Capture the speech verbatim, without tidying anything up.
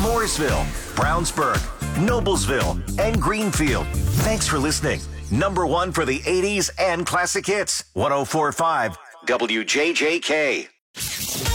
Mooresville, Brownsburg, Noblesville, and Greenfield. Thanks for listening. Number one for the eighties and classic hits. one oh four point five W J J K.